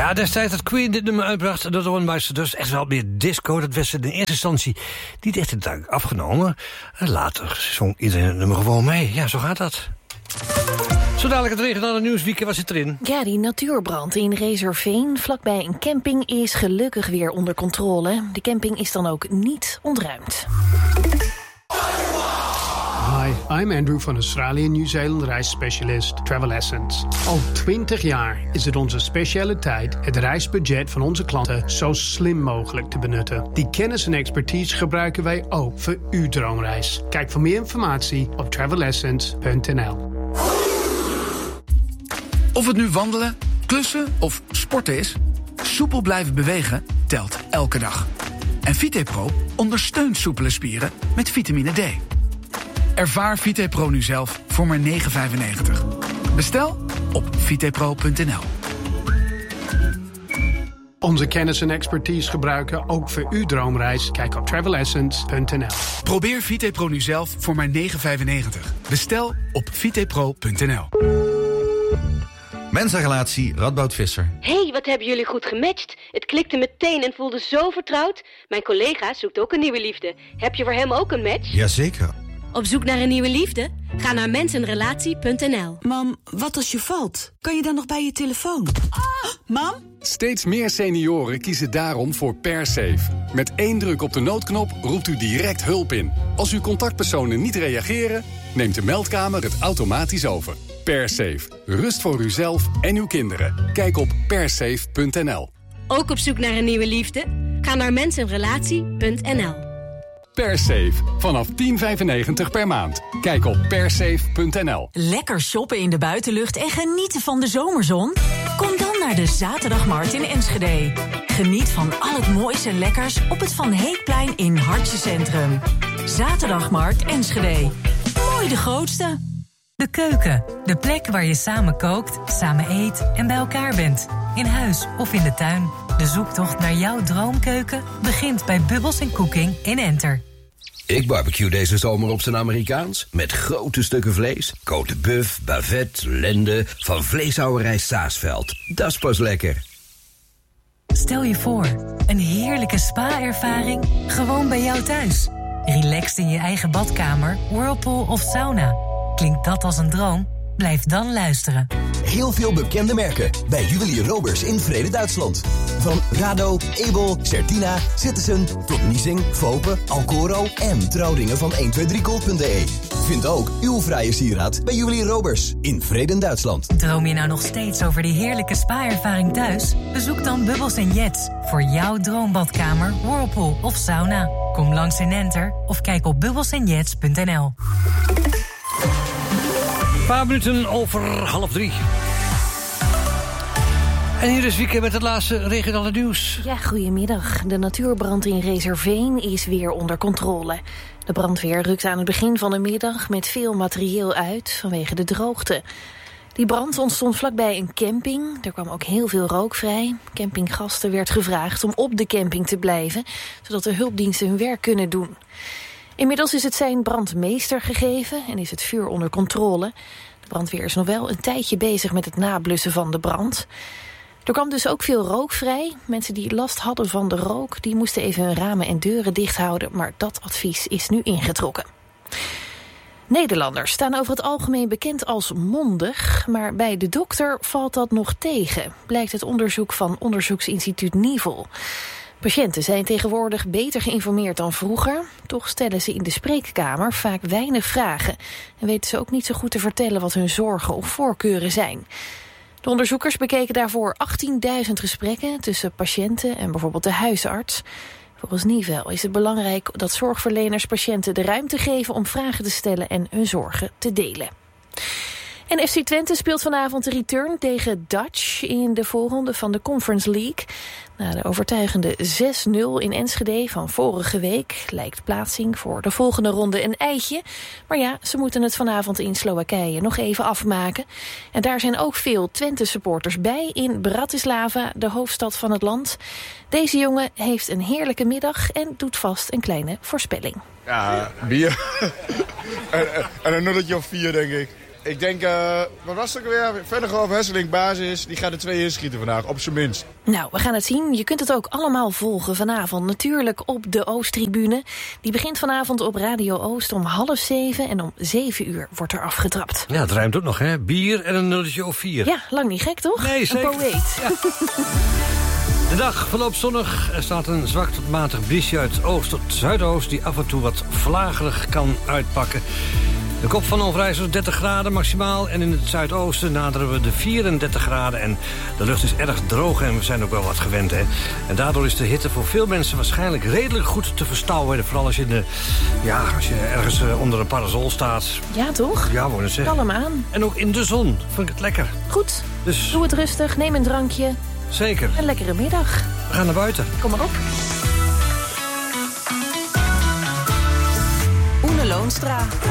Ja, destijds dat Queen dit nummer uitbracht, dat was dus echt wel meer disco. Dat werd in eerste instantie niet echt in dank afgenomen. En later zong iedereen het nummer gewoon mee. Ja, zo gaat dat. Zo dadelijk het regionale nieuwsweekend, wat zit erin? Ja, die natuurbrand in Reserveen, vlakbij een camping, is gelukkig weer onder controle. De camping is dan ook niet ontruimd. Hi, I'm Andrew van Australië Nieuw-Zeeland reisspecialist Travel Essence. Al 20 jaar is het onze specialiteit het reisbudget van onze klanten zo slim mogelijk te benutten. Die kennis en expertise gebruiken wij ook voor uw droomreis. Kijk voor meer informatie op travelessence.nl. Of het nu wandelen, klussen of sporten is, soepel blijven bewegen telt elke dag. En VitePro ondersteunt soepele spieren met vitamine D. Ervaar VitePro nu zelf voor maar €9,95. Bestel op vitepro.nl. Onze kennis en expertise gebruiken ook voor uw droomreis. Kijk op travelessence.nl. Probeer VitePro nu zelf voor maar €9,95. Bestel op vitepro.nl. Mensenrelatie Radboud Visser. Hé, wat hebben jullie goed gematcht. Het klikte meteen en voelde zo vertrouwd. Mijn collega zoekt ook een nieuwe liefde. Heb je voor hem ook een match? Jazeker. Op zoek naar een nieuwe liefde? Ga naar mensenrelatie.nl. Mam, wat als je valt? Kan je dan nog bij je telefoon? Mam? Steeds meer senioren kiezen daarom voor PerSafe. Met 1 druk op de noodknop roept u direct hulp in. Als uw contactpersonen niet reageren, neemt de meldkamer het automatisch over. PerSafe. Rust voor uzelf en uw kinderen. Kijk op persafe.nl. Ook op zoek naar een nieuwe liefde? Ga naar mensenrelatie.nl. PerSafe. Vanaf €10,95 per maand. Kijk op persafe.nl. Lekker shoppen in de buitenlucht en genieten van de zomerzon? Kom dan naar de Zaterdagmarkt in Enschede. Geniet van al het moois en lekkers op het Van Heekplein in Hartje Centrum. Zaterdagmarkt Enschede. Mooi de grootste. De keuken. De plek waar je samen kookt, samen eet en bij elkaar bent. In huis of in de tuin. De zoektocht naar jouw droomkeuken begint bij Bubbles & Cooking in Enter. Ik barbecue deze zomer op zijn Amerikaans. Met grote stukken vlees, côte bœuf, bavette, lende, van vleeshouwerij Saasveld. Dat is pas lekker. Stel je voor, een heerlijke spa-ervaring gewoon bij jou thuis. Relaxed in je eigen badkamer, whirlpool of sauna. Klinkt dat als een droom? Blijf dan luisteren. Heel veel bekende merken bij Juwelier Roberts in Vrede, Duitsland. Van Rado, Ebel, Certina, Citizen tot Niesing, Fope, Alcoro en trouwringen van 123gold.de. Vind ook uw vrije sieraad bij Juwelier Roberts in Vrede, Duitsland. Droom je nou nog steeds over die heerlijke spa-ervaring thuis? Bezoek dan Bubbles & Jets voor jouw droombadkamer, whirlpool of sauna. Kom langs in Enter of kijk op bubbelsandjets.nl. Een paar minuten over 2:30. En hier is weekend met het laatste regionale nieuws. Ja, goedemiddag. De natuurbrand in Reserveen is weer onder controle. De brandweer rukte aan het begin van de middag met veel materieel uit vanwege de droogte. Die brand ontstond vlakbij een camping. Er kwam ook heel veel rook vrij. Campinggasten werd gevraagd om op de camping te blijven, zodat de hulpdiensten hun werk kunnen doen. Inmiddels is het sein brandmeester gegeven en is het vuur onder controle. De brandweer is nog wel een tijdje bezig met het nablussen van de brand. Er kwam dus ook veel rook vrij. Mensen die last hadden van de rook, die moesten even hun ramen en deuren dicht houden, maar dat advies is nu ingetrokken. Nederlanders staan over het algemeen bekend als mondig, maar bij de dokter valt dat nog tegen, blijkt uit onderzoek van onderzoeksinstituut Nivel. Patiënten zijn tegenwoordig beter geïnformeerd dan vroeger. Toch stellen ze in de spreekkamer vaak weinig vragen en weten ze ook niet zo goed te vertellen wat hun zorgen of voorkeuren zijn. De onderzoekers bekeken daarvoor 18.000 gesprekken tussen patiënten en bijvoorbeeld de huisarts. Volgens Nivel is het belangrijk dat zorgverleners patiënten de ruimte geven om vragen te stellen en hun zorgen te delen. En FC Twente speelt vanavond de return tegen Dutch in de voorronde van de Conference League. Na de overtuigende 6-0 in Enschede van vorige week lijkt plaatsing voor de volgende ronde een eitje. Maar ja, ze moeten het vanavond in Slowakije nog even afmaken. En daar zijn ook veel Twente-supporters bij in Bratislava, de hoofdstad van het land. Deze jongen heeft een heerlijke middag en doet vast een kleine voorspelling. Ja, bier. en een nulletje of 4, denk ik. Ik denk, wat was het ook weer? Vennegoor Hesseling basis, die gaat er 2 inschieten vandaag, op zijn minst. Nou, we gaan het zien. Je kunt het ook allemaal volgen vanavond. Natuurlijk op de Oosttribune. Die begint vanavond op Radio Oost om 6:30 en om 7:00 wordt er afgetrapt. Ja, het ruimt ook nog, hè? Bier en een 0 of 4. Ja, lang niet gek, toch? Nee, zeker. Een poëet. Ja. De dag verloopt zonnig. Er staat een zwak tot matig briesje uit oost tot zuidoost... die af en toe wat vlagerig kan uitpakken. De kop van Overijssel is 30 graden maximaal... en in het zuidoosten naderen we de 34 graden... en de lucht is erg droog en we zijn ook wel wat gewend, hè. En daardoor is de hitte voor veel mensen waarschijnlijk redelijk goed te verstouwen. Vooral als je, als je ergens onder een parasol staat. Ja, toch? Ja, wou het zeggen. Kalm aan. En ook in de zon vind ik het lekker. Goed, dus doe het rustig, neem een drankje. Zeker. Een lekkere middag. We gaan naar buiten. Kom maar op. Oene Loonstra.